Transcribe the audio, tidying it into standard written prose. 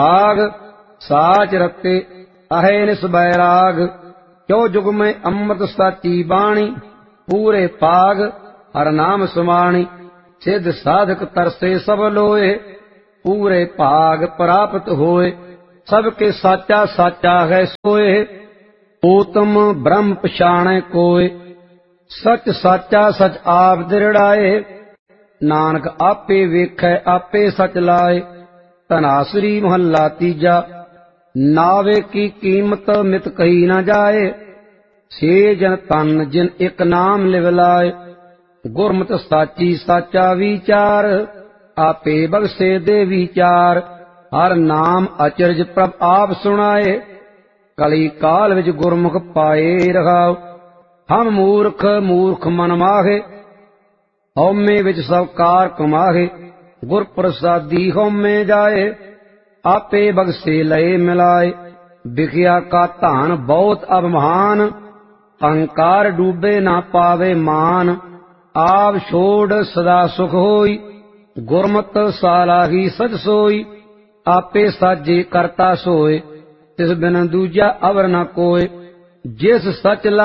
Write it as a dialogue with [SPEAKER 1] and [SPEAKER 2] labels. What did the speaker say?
[SPEAKER 1] आग साच रते आहे निस बैराग। क्यों जुग में अमृत साची बाणी, पूरे पाग हर नाम सुमाणी। सिद्ध साधक तरसे सब लोए, पूरे भाग प्राप्त होए। सबके साचा साचा है सोए, उत्तम ब्रह्म पछाणै कोय। सच साचा सच आप दृढ़ाए, नानक आपे वेखै आपे सच लाए। धनासरी महला तीजा, नावे की कीमत मित कही न जाए। छे जन तन जिन एक नाम लिव लाए। गुरमत साची साचा विचार, आपे बगसे दे विचार। हर नाम अचरज प्रभ आप सुनाए, कली काल विच गुरमुख पाए रहाओ। हम मूर्ख मूर्ख मन माहे, हौमे विच सब कार कमाहे। गुर प्रसादी हौमे जाए, आपे बगसे लए मिलाए। बिखिया का धान बहुत अब महान, अहंकार डूबे ना पावे मान। आप छोड़ सदा सुख होई, गुरमत सालाही सच सोई। आपे साजे करता सोए, तिस बिन दूजा अवर न कोय। जिस सच